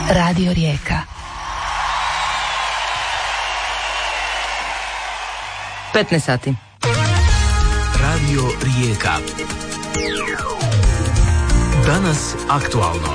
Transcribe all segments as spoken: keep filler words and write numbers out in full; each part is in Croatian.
Radio Rijeka. petnaest sati. Radio Rijeka. Danas aktualno.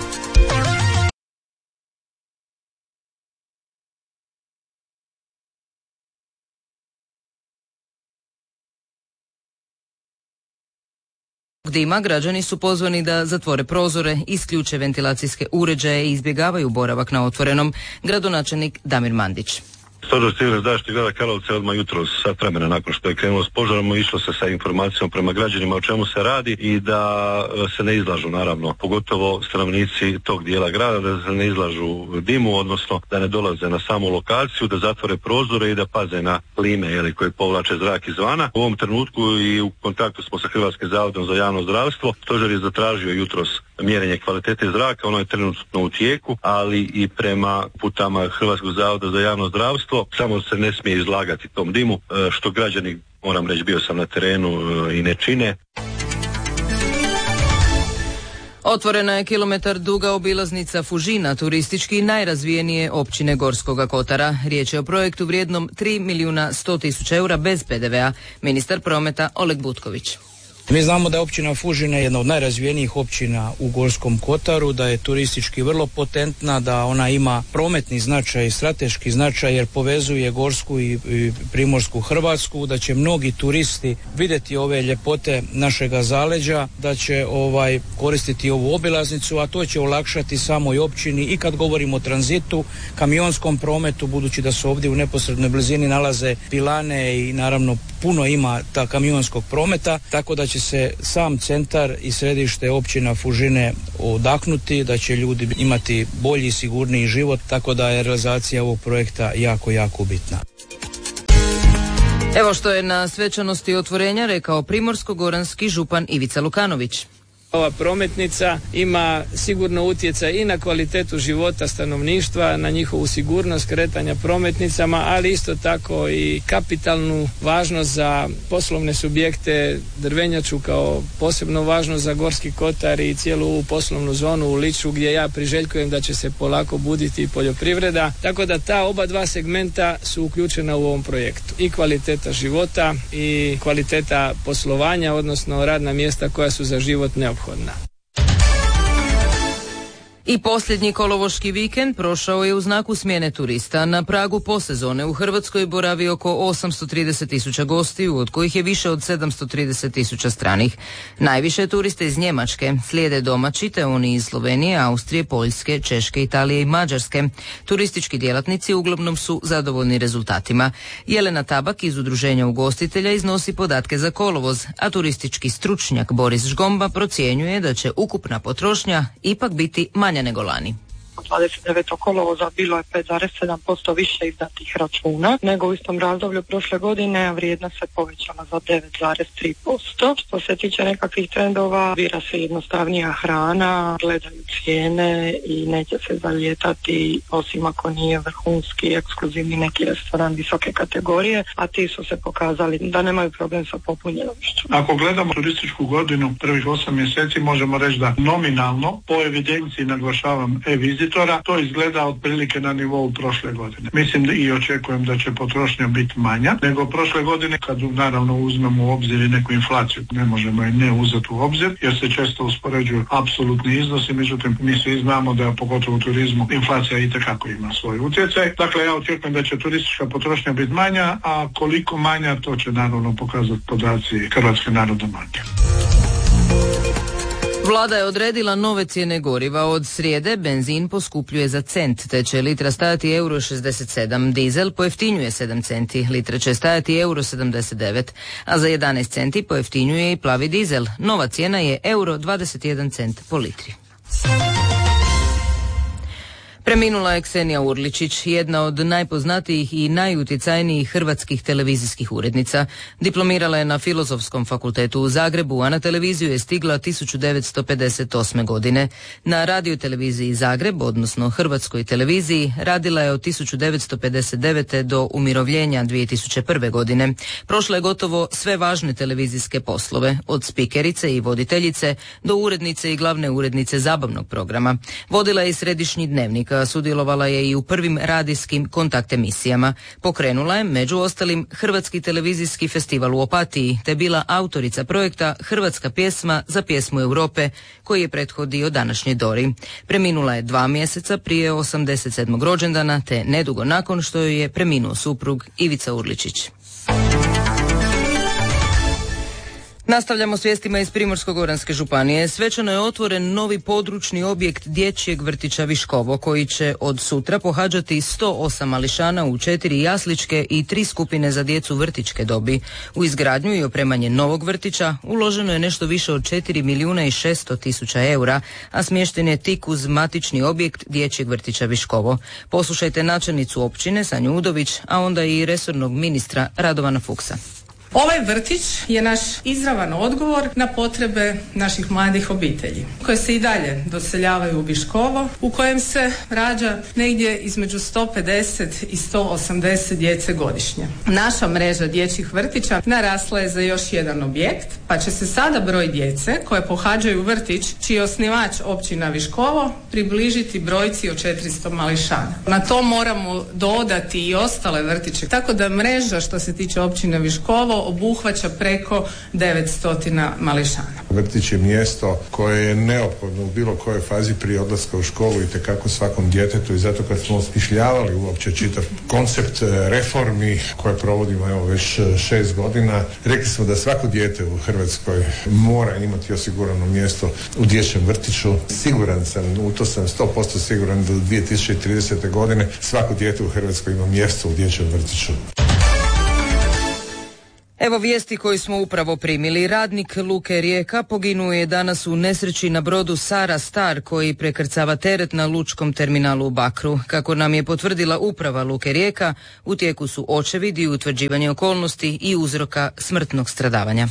Dima građani su pozvani da zatvore prozore, isključe ventilacijske uređaje i izbjegavaju boravak na otvorenom. Gradonačelnik Damir Mandić. Stožer civilne zaštite grada Karlovca odmah jutros, sat vremena nakon što je krenulo s požarom, išlo se sa informacijom prema građanima o čemu se radi i da se ne izlažu, naravno, pogotovo stanovnici tog dijela grada, da se ne izlažu dimu, odnosno da ne dolaze na samu lokaciju, da zatvore prozore i da paze na plime jeli, koje povlače zrak izvana. U ovom trenutku i u kontaktu smo sa Hrvatskim zavodom za javno zdravstvo. Stožer je zatražio jutros mjerenje kvalitete zraka, ono je trenutno u tijeku, ali i prema putama Hrvatskog zavoda za javno zdravstvo samo se ne smije izlagati tom dimu, što građani, moram reći, bio sam na terenu, i ne čine. Otvorena je kilometar duga obilaznica Fužina, turistički najrazvijenije općine Gorskoga Kotara. Riječ je o projektu vrijednom tri milijuna sto tisuća eura bez pe de ve a. Ministar prometa Oleg Butković. Mi znamo da je općina Fužina jedna od najrazvijenijih općina u Gorskom Kotaru, da je turistički vrlo potentna, da ona ima prometni značaj i strateški značaj jer povezuje Gorsku i, i Primorsku Hrvatsku, da će mnogi turisti vidjeti ove ljepote našega zaleđa, da će ovaj koristiti ovu obilaznicu, a to će olakšati samoj općini i kad govorimo o tranzitu, kamionskom prometu, budući da su ovdje u neposrednoj blizini nalaze pilane i naravno puno ima ta kamionskog prometa, tako da će se sam centar i središte općina Fužine odahnuti, da će ljudi imati bolji i sigurniji život, tako da je realizacija ovog projekta jako, jako bitna. Evo što je na svečanosti otvorenja rekao primorsko-goranski župan Ivica Lukanović. Ova prometnica ima sigurno utjecaj i na kvalitetu života stanovništva, na njihovu sigurnost kretanja prometnicama, ali isto tako i kapitalnu važnost za poslovne subjekte, drvenjaču kao posebno važnost za Gorski Kotar i cijelu ovu poslovnu zonu u Liču gdje ja priželjkujem da će se polako buditi i poljoprivreda. Tako da ta oba dva segmenta su uključena u ovom projektu. I kvaliteta života i kvaliteta poslovanja, odnosno radna mjesta koja su za život neophodna. I posljednji kolovoški vikend prošao je u znaku smjene turista. Na pragu posezone u Hrvatskoj boravi oko osamsto trideset tisuća gostiju, od kojih je više od sedamsto trideset tisuća stranih. Najviše turiste iz Njemačke, slijede domaći te oni iz Slovenije, Austrije, Poljske, Češke, Italije i Mađarske. Turistički djelatnici uglavnom su zadovoljni rezultatima. Jelena Tabak iz Udruženja ugostitelja iznosi podatke za kolovoz, a turistički stručnjak Boris Žgomba procjenjuje da će ukupna potrošnja ipak biti manja nego lani. dvadeset devetog kolovoza bilo je pet zarez sedam posto više izdatih računa nego u istom razdoblju prošle godine, a vrijednost se povećala za devet zarez tri posto. Što se tiče nekakvih trendova, bira se jednostavnija hrana, gledaju cijene i neće se zalijetati osim ako nije vrhunski, ekskluzivni neki restoran visoke kategorije, a ti su se pokazali da nemaju problem sa popunjenošću. Ako gledamo turističku godinu, prvih osam mjeseci, možemo reći da nominalno, po evidenciji, naglašavam e-vizitora, to izgleda otprilike na nivou prošle godine. Mislim da i očekujem da će potrošnja biti manja nego prošle godine, kad naravno uzmemo u obzir i neku inflaciju. Ne možemo je ne uzeti u obzir jer se često uspoređuju apsolutni iznosi, međutim mi svi znamo da pogotovo u turizmu inflacija itekako ima svoj utjecaj. Dakle, ja očekujem da će turistička potrošnja biti manja, a koliko manja to će naravno pokazati podaci Hrvatske narodne banke. Vlada je odredila nove cijene goriva. Od srijede benzin poskupljuje za cent, te će litra stajati euro šezdeset sedam. Dizel pojeftinjuje sedam centi, litra će stajati euro sedamdeset devet, a za jedanaest centi pojeftinjuje i plavi dizel. Nova cijena je euro dvadeset jedan cent po litri. Preminula je Ksenija Urličić, jedna od najpoznatijih i najutjecajnijih hrvatskih televizijskih urednica. Diplomirala je na Filozofskom fakultetu u Zagrebu, a na televiziju je stigla tisuću devetsto pedeset osme. godine. Na radioteleviziji Zagreb, odnosno Hrvatskoj televiziji, radila je od tisuću devetsto pedeset devete. do umirovljenja dvije tisuće prve. godine. Prošla je gotovo sve važne televizijske poslove, od spikerice i voditeljice do urednice i glavne urednice zabavnog programa. Vodila je i Središnji dnevnik, Hrvatska sudjelovala je i u prvim radijskim kontakt emisijama. Pokrenula je, među ostalim, Hrvatski televizijski festival u Opatiji, te bila autorica projekta Hrvatska pjesma za pjesmu Europe, koji je prethodio današnjoj Dori. Preminula je dva mjeseca prije osamdeset sedmog rođendana, te nedugo nakon što joj je preminuo suprug Ivica Urličić. Nastavljamo s vijestima iz Primorsko-goranske županije. Svečano je otvoren novi područni objekt dječjeg vrtića Viškovo, koji će od sutra pohađati sto osam mališana u četiri jasličke i tri skupine za djecu vrtićke dobi. U izgradnju i opremanje novog vrtića uloženo je nešto više od četiri milijuna i šesto tisuća eura, a smješten je tik uz matični objekt dječjeg vrtića Viškovo. Poslušajte načelnicu općine Sanju Udović, a onda i resornog ministra Radovana Fuchsa. Ovaj vrtić je naš izravan odgovor na potrebe naših mladih obitelji, koje se i dalje doseljavaju u Viškovo, u kojem se rađa negdje između sto pedeset i sto osamdeset djece godišnje. Naša mreža dječjih vrtića narasla je za još jedan objekt, pa će se sada broj djece koje pohađaju vrtić, čiji je osnivač općina Viškovo, približiti brojci od četiristo mališana. Na to moramo dodati i ostale vrtiće, tako da mreža što se tiče općine Viškovo obuhvaća preko devetsto mališana. Vrtić je mjesto koje je neophodno u bilo kojoj fazi prije odlaska u školu i tekako svakom djetetu, i zato kad smo osmišljavali uopće čitav koncept reformi koje provodimo evo već šest godina, rekli smo da svako dijete u Hrvatskoj mora imati osigurano mjesto u dječjem vrtiću. Siguran sam, u to sam sto posto siguran da do dvije tisuće tridesete godine svako dijete u Hrvatskoj ima mjesto u dječjem vrtiću. Evo vijesti koju smo upravo primili. Radnik Luke Rijeka poginuo je danas u nesreći na brodu Sara Star koji prekrcava teret na lučkom terminalu u Bakru. Kako nam je potvrdila uprava Luke Rijeka, u tijeku su očevid i utvrđivanje okolnosti i uzroka smrtnog stradavanja.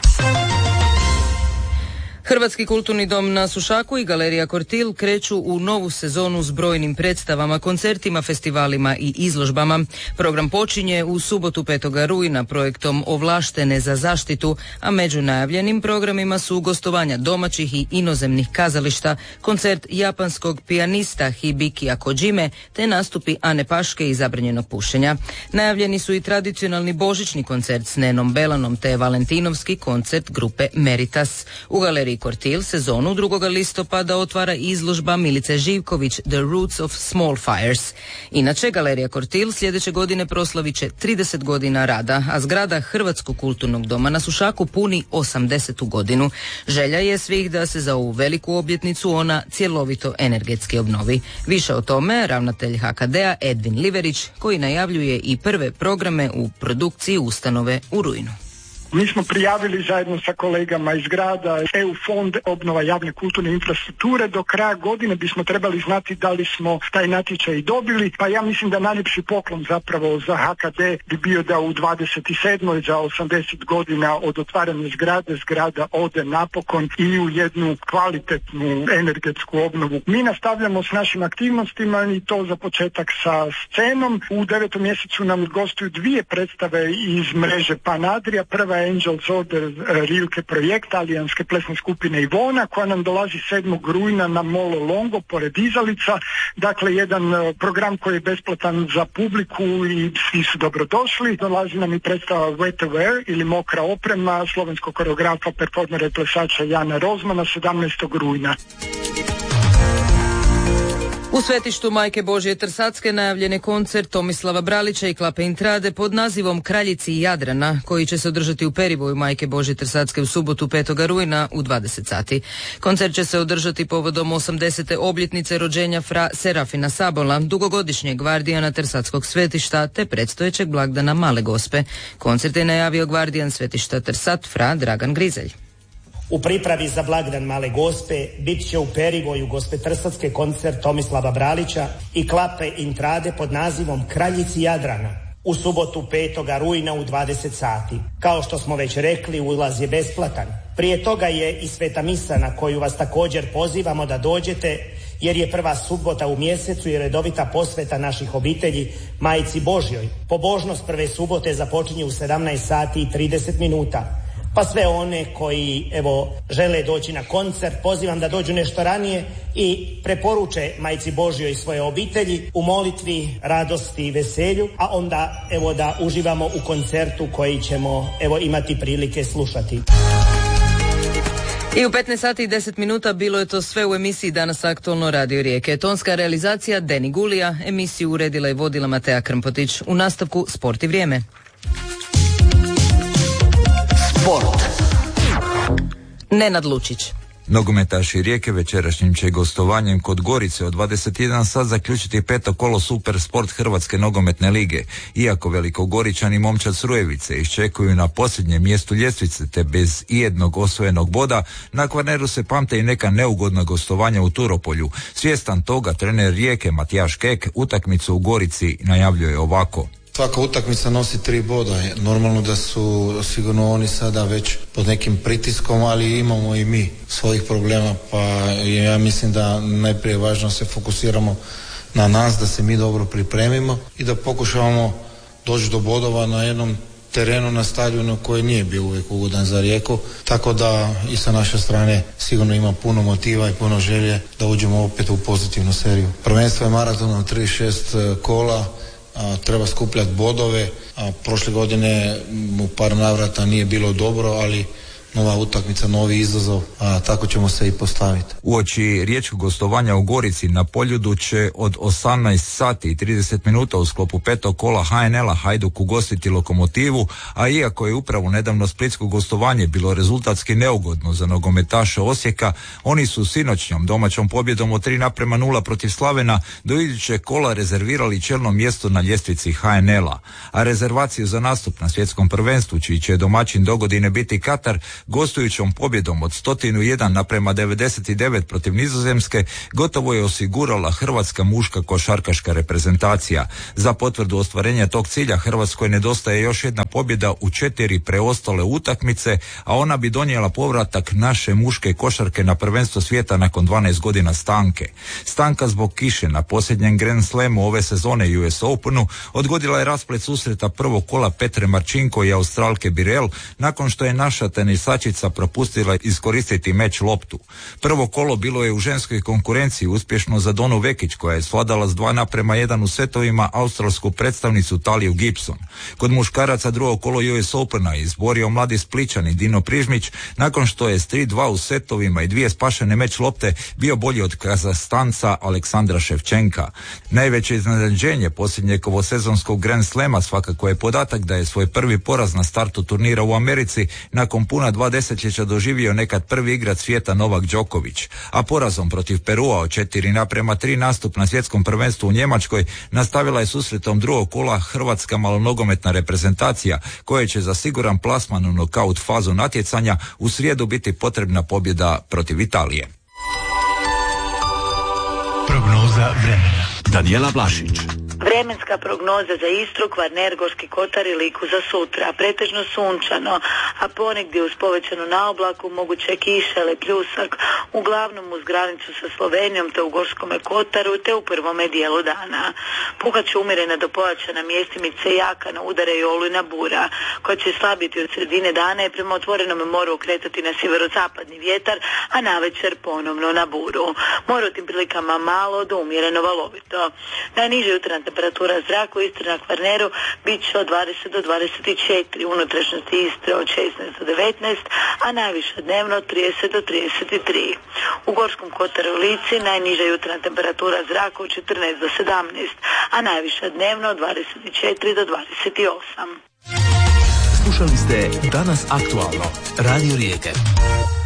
Hrvatski kulturni dom na Sušaku i Galerija Kortil kreću u novu sezonu s brojnim predstavama, koncertima, festivalima i izložbama. Program počinje u subotu petog rujna projektom Ovlaštene za zaštitu, a među najavljenim programima su gostovanja domaćih i inozemnih kazališta, koncert japanskog pijanista Hibikija Kojime te nastupi Ane Paške i zabranjenog pušenja. Najavljeni su i tradicionalni božićni koncert s Nenom Belanom te valentinovski koncert grupe Meritas. U Galeriji Kortil sezonu drugog listopada otvara izložba Milice Živković The Roots of Small Fires. Inače, Galerija Kortil sljedeće godine proslavit će trideset godina rada, a zgrada Hrvatskog kulturnog doma na Sušaku puni osamdesetu godinu. Želja je svih da se za ovu veliku obljetnicu ona cjelovito energetski obnovi. Više o tome ravnatelj H K D-a Edvin Liverić, koji najavljuje i prve programe u produkciji ustanove u rujnu. Mi smo prijavili zajedno sa kolegama iz grada E U fond obnova javne kulturne infrastrukture. Do kraja godine bismo trebali znati da li smo taj natječaj dobili, pa ja mislim da najljepši poklon zapravo za H K D bi bio da u dvadeset sedmoj za osamdeset godina od otvaranja zgrade, zgrada ode napokon i u jednu kvalitetnu energetsku obnovu. Mi nastavljamo s našim aktivnostima i to za početak sa scenom. U devetom mjesecu nam gostuju dvije predstave iz mreže Pan Adria. Prva je Angels Order Rilke projekt talijanske plesne skupine Ivona, koja nam dolazi sedmog rujna na Molo Longo pored Izalica. Dakle, jedan program koji je besplatan za publiku i svi su dobrodošli. Dolazi nam i predstava Wet Wear ili Mokra oprema slovenskog koreografa, performera i plesača Jana Rozmana sedamnaestog rujna. U svetištu Majke Božje Trsatske najavljen je koncert Tomislava Bralića i Klape Intrade pod nazivom Kraljici Jadrana, koji će se održati u Perivoju Majke Božje Trsatske u subotu petog rujna u dvadeset sati. Koncert će se održati povodom osamdesete obljetnice rođenja fra Serafina Sabola, dugogodišnjeg gvardijana Trsatskog svetišta te predstojećeg blagdana Male Gospe. Koncert je najavio gvardijan svetišta Trsat fra Dragan Grizelj. U pripravi za blagdan Male Gospe bit će u Perivoju Gospe Trsatske koncert Tomislava Bralića i Klape Intrade pod nazivom Kraljici Jadrana u subotu petog rujna u dvadeset sati. Kao što smo već rekli, ulaz je besplatan. Prije toga je i sveta misa na koju vas također pozivamo da dođete, jer je prva subota u mjesecu i redovita posveta naših obitelji Majci Božjoj. Pobožnost prve subote započinje u sedamnaest sati i trideset minuta. pa sve one koji evo žele doći na koncert, pozivam da dođu nešto ranije i preporuče Majci Božjoj i svoje obitelji u molitvi, radosti i veselju, a onda evo da uživamo u koncertu koji ćemo evo imati prilike slušati. I u petnaest sati i deset minuta bilo je to sve u emisiji Danas aktualno Radio Rijeke. Tonska realizacija Deni Gulija, emisiju uredila i vodila Mateja Krmpotić. U nastavku Sport i vrijeme. Sport. Nenad Lučić. Nogometaši Rijeke večerašnjim će gostovanjem kod Gorice od dvadeset jedan sat zaključiti peto kolo Super Sport Hrvatske nogometne lige. Iako velikogoričani momčad Srujevice iščekuju na posljednjem mjestu ljestvice te bez ijednog osvojenog boda, na Kvarneru se pamte i neka neugodna gostovanja u Turopolju. Svjestan toga, trener Rijeke Matijaš Kek utakmicu u Gorici najavljuje ovako. Svaka utakmica nosi tri boda. Normalno da su sigurno oni sada već pod nekim pritiskom, ali imamo i mi svojih problema, pa ja mislim da najprije je važno se fokusiramo na nas, da se mi dobro pripremimo i da pokušavamo doći do bodova na jednom terenu, na stadionu koji nije bio uvijek ugodan za Rijeku, tako da i sa naše strane sigurno ima puno motiva i puno želje da uđemo opet u pozitivnu seriju. Prvenstvo je maraton na trideset šest kola, a, treba skupljati bodove, a prošle godine u par navrata nije bilo dobro, ali nova utakmica, novi izazov, a tako ćemo se i postaviti. Uoči riječkog gostovanja u Gorici na Poljudu će od osamnaest sati i trideset minuta u sklopu petog kola ha en el-a Hajduk ugostiti Lokomotivu, a iako je upravo nedavno splitsko gostovanje bilo rezultatski neugodno za nogometaše Osijeka, oni su sinoćnjom domaćom pobjedom od tri naprema nula protiv Slavena do idućeg kola rezervirali čelno mjesto na ljestvici ha en el-a, a rezervaciju za nastup na svjetskom prvenstvu, čiji će domaćin dogodine biti Katar, gostujućom pobjedom od sto jedan naprema devedeset devet protiv Nizozemske gotovo je osigurala hrvatska muška košarkaška reprezentacija. Za potvrdu ostvarenja tog cilja Hrvatskoj nedostaje još jedna pobjeda u četiri preostale utakmice, a ona bi donijela povratak naše muške košarke na prvenstvo svijeta nakon dvanaest godina stanke. Stanka zbog kiše na posljednjem Grand Slamu ove sezone U S Openu odgodila je rasplet susreta prvog kola Petre Marčinko i Australke Birel nakon što je naša tenisačica propustila iskoristiti meč loptu. Prvo kolo bilo je u ženskoj konkurenciji uspješno za Donu Vekić, koja je svladala s dva naprema jedan u setovima australsku predstavnicu Taliju Gibson. Kod muškaraca drugo kolo U S Opena izborio mladi Splićanin Dino Prižmić nakon što je s tri dva u setovima i dvije spašene meč lopte bio bolji od Kazastanca Aleksandra Ševčenka. Najveće iznenađenje posljednjeg ovosezonskog Grand Slema svakako je podatak da je svoj prvi poraz na startu turnira u Americi nakon puna dva desetljeća doživio nekad prvi igrač svijeta Novak Đoković, a porazom protiv Perua od četiri naprema tri nastup na svjetskom prvenstvu u Njemačkoj nastavila je susretom drugog kola hrvatska malonogometna reprezentacija, koja će za siguran plasman u nokaut fazu natjecanja u srijedu biti potrebna pobjeda protiv Italije. Prognoza vremena. Danijela Blašić. Vremenska prognoza za Istru, Kvarner, Gorski Kotar i Liku za sutra. Pretežno sunčano, a ponegdje uz povećanu naoblaku moguće kiše ili pljusak, uglavnom uz granicu sa Slovenijom te u Gorskome Kotaru te u prvome dijelu dana. Puhat će umjerena do pojačana mjestimice jaka na udare i olujna bura, koja će slabiti od sredine dana i prema otvorenom moru okretati na sjeverozapadni vjetar, a navečer ponovno na buru. More u tim prilikama malo do umjereno valovito. Najniže jutarnja temperatura zraka u Istri na Kvarneru bit će od dvadeset do dvadeset četiri, u unutrašnjosti Istre od šesnaest do devetnaest, a najviša dnevno od trideset do trideset tri. U Gorskom Kotaru i Lici najniža jutarnja temperatura zraka od četrnaest do sedamnaest, a najviša dnevno od dvadeset četiri do dvadeset osam. Slušali ste Danas aktualno, Radio Rijeke.